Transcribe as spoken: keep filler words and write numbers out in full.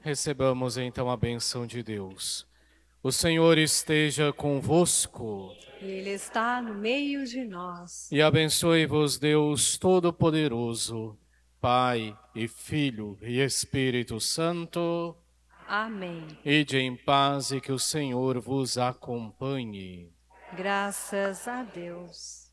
Recebamos então a bênção de Deus. O Senhor esteja convosco. Ele está no meio de nós. E abençoe-vos Deus Todo-Poderoso, Pai e Filho e Espírito Santo. Amém. Ide em paz e que o Senhor vos acompanhe. Graças a Deus.